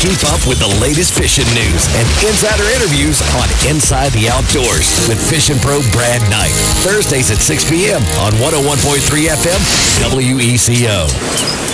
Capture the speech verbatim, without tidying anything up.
Keep up with the latest fishing news and insider interviews on Inside the Outdoors with fishing pro Brad Knight. Thursdays at six p.m. on one oh one point three F M W E C O.